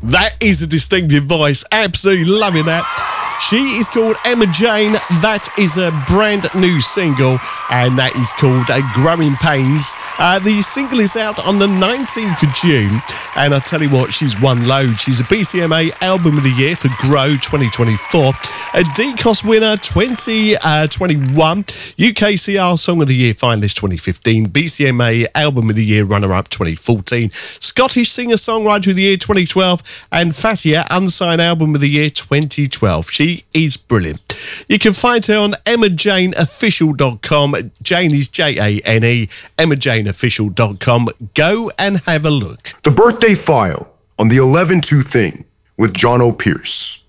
That is a distinctive voice. Absolutely loving that. She is called Emma Jane. That is a brand new single, and that is called Growing Pains. The single is out on the 19th of June, and I tell you what, she's won loads. She's a BCMA Album of the Year for Grow 2024, a DCOS winner 2021, UKCR Song of the Year finalist 2015, BCMA Album of the Year runner-up 2014, Scottish Singer-Songwriter of the Year 2012, and Fatia Unsigned Album of the Year 2012. She is brilliant. You can find her on EmmaJaneOfficial.com. Jane is Jane, EmmaJaneOfficial.com. Go and have a look. The Birthday File on the 11-2 Thing with John O'Pierce.